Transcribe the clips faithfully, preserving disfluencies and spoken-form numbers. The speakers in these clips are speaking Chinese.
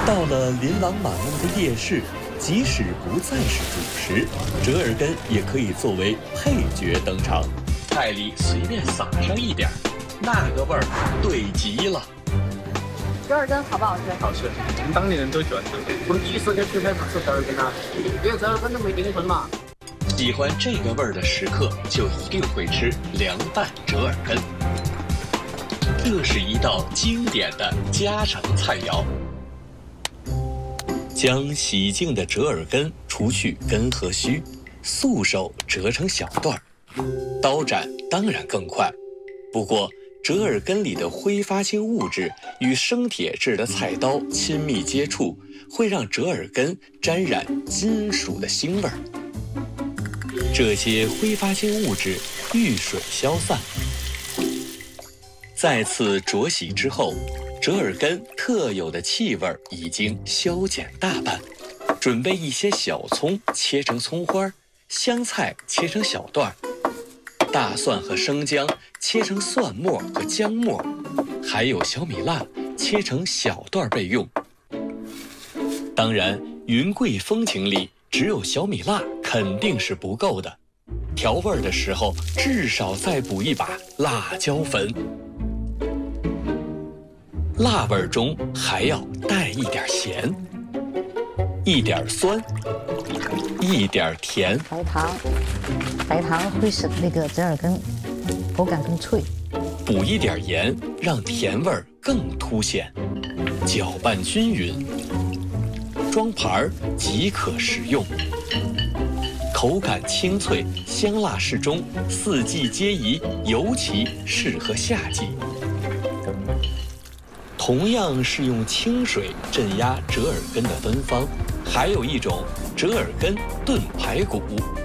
到了琳琅满目的夜市，即使不再是主食，折耳根也可以作为配角登场。菜里随便撒上一点，那个味儿对极了。 折耳根好不好吃？ 好吃，我们当地人都喜欢吃。 我们第一时间去开始吃折耳根啊，因为折耳根都没灵魂嘛。 喜欢这个味儿的食客，就一定会吃凉拌折耳根。这是一道经典的家常菜肴。将洗净的折耳根除去根和须，素手折成小段儿，刀斩当然更快。不过，折耳根里的挥发性物质与生铁制的菜刀亲密接触，会让折耳根沾染金属的腥味儿。这些挥发性物质遇水消散。再次焯洗之后，折耳根特有的气味已经消减大半。准备一些小葱切成葱花，香菜切成小段，大蒜和生姜切成蒜末和姜末，还有小米辣切成小段备用。当然，云贵风情里只有小米辣肯定是不够的，调味的时候至少再补一把辣椒粉。辣味中还要带一点咸，一点酸，一点甜。 白糖，白糖会使那个折耳根口感更脆。 补一点盐，让甜味更凸显。搅拌均匀，装盘即可食用。口感清脆，香辣适中，四季皆宜，尤其适合夏季。同样是用清水镇压折耳根的芬芳，还有一种折耳根炖排骨。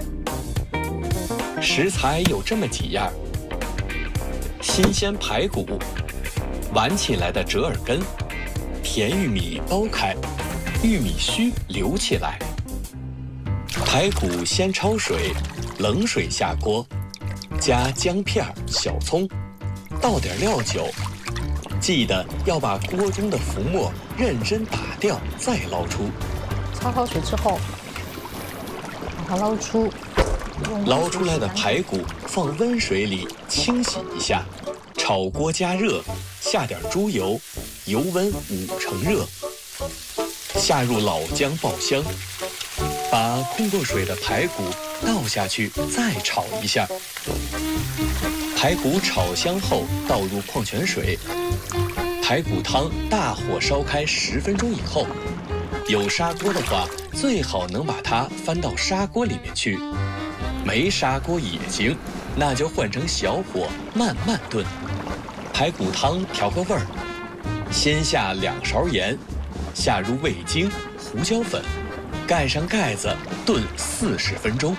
食材有这么几样：新鲜排骨、挽起来的折耳根、甜玉米剥开，玉米须留起来。排骨先焯水，冷水下锅，加姜片、小葱，倒点料酒。记得要把锅中的浮沫认真打掉，再捞出。 焯好水之后，把它捞出。 捞出来的排骨放温水里清洗一下，炒锅加热，下点猪油，油温五成热，下入老姜爆香，把控过水的排骨倒下去，再炒一下。排骨炒香后，倒入矿泉水。排骨汤大火烧开十分钟以后，有砂锅的话，最好能把它翻到砂锅里面去。没砂锅也行，那就换成小火慢慢炖。排骨汤调个味儿，先下两勺盐，下入味精、胡椒粉，盖上盖子炖四十分钟。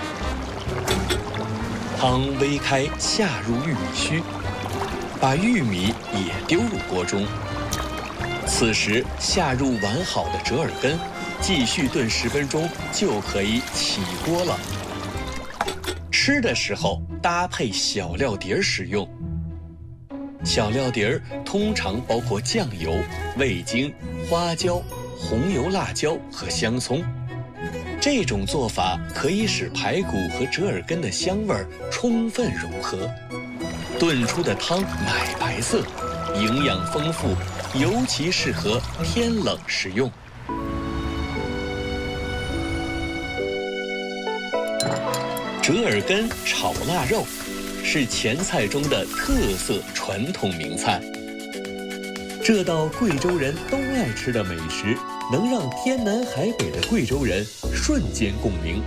汤煨开，下入玉米须，把玉米也丢入锅中。此时下入完好的折耳根，继续炖十分钟就可以起锅了。吃的时候搭配小料碟食用。小料碟通常包括酱油、味精、花椒、红油、辣椒和香葱。这种做法可以使排骨和折耳根的香味充分融合，炖出的汤奶白色，营养丰富，尤其适合天冷食用。折耳根炒腊肉是前菜中的特色传统名菜。这道贵州人都爱吃的美食，能让天南海北的贵州人瞬间共鸣。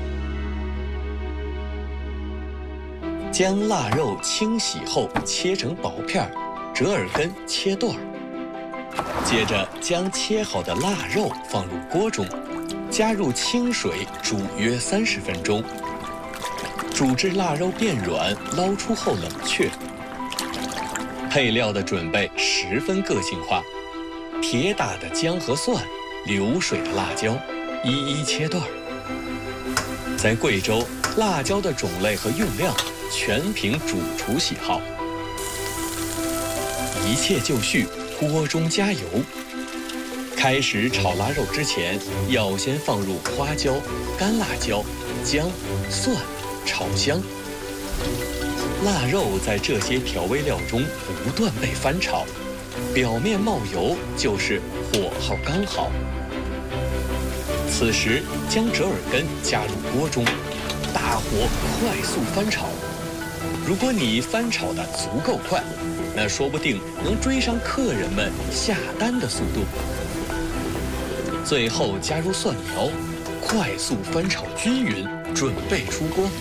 将腊肉清洗后切成薄片，折耳根切段。接着将切好的腊肉放入锅中，加入清水煮约三十分钟。煮至腊肉变软，捞出后冷却。配料的准备十分个性化，铁打的姜和蒜，流水的辣椒，一一切段。在贵州，辣椒的种类和用量全凭主厨喜好。一切就绪，锅中加油， 开始炒腊肉之前，要先放入花椒、干辣椒、姜、蒜，炒香。腊肉在这些调味料中不断被翻炒，表面冒油就是火候刚好。此时将折耳根加入锅中，大火快速翻炒。如果你翻炒的足够快，那说不定能追上客人们下单的速度。最后加入蒜苗，快速翻炒均匀，准备出锅。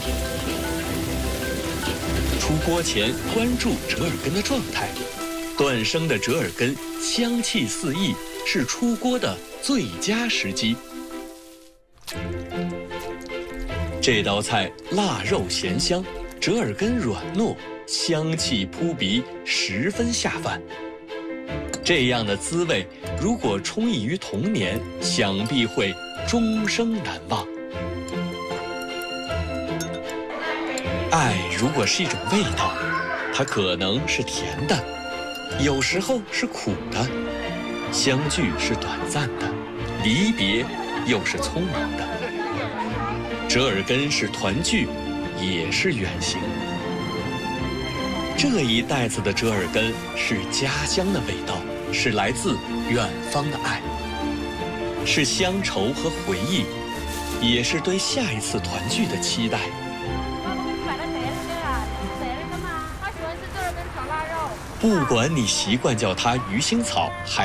出锅前关注折耳根的状态，断生的折耳根香气四溢，是出锅的最佳时机。这道菜腊肉咸香，折耳根软糯，香气扑鼻，十分下饭。这样的滋味，如果充溢于童年，想必会终生难忘。爱如果是一种味道，它可能是甜的，有时候是苦的。相聚是短暂的，离别又是匆忙的。折耳根是团聚，也是远行。这一袋子的折耳根是家乡的味道，是来自远方的爱，是乡愁和回忆，也是对下一次团聚的期待。不管你习惯叫它鱼腥草还